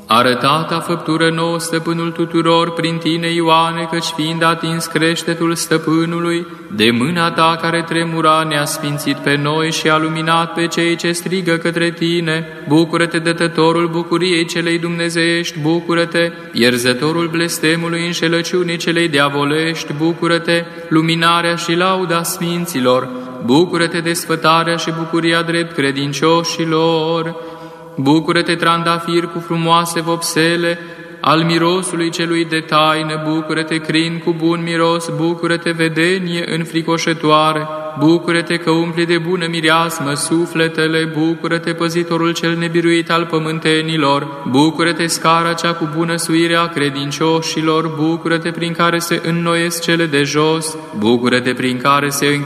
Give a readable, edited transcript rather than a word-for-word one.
Arătata făptură nouă stăpânul tuturor prin tine, Ioane, căci fiind atins creștetul stăpânului, de mâna ta care tremura ne-a sfințit pe noi și a luminat pe cei ce strigă către tine. Bucură-te, dătătorul bucuriei celei dumnezeiești, bucură-te, ierzătorul blestemului înșelăciunii celei diavolești, bucură-te, luminarea și lauda sfinților, bucură-te, desfătarea și bucuria drept credincioșilor. Bucură-te, trandafir cu frumoase vopsele, al mirosului celui de taină, bucură-te, crin cu bun miros, bucură-te, vedenie înfricoșătoare, bucură-te că umpli de bună mireasmă sufletele, bucură-te, păzitorul cel nebiruit al pământenilor, bucură-te, scara cea cu bună suire a credincioșilor, bucură-te, prin care se înnoiesc cele de jos, bucură-te, prin care se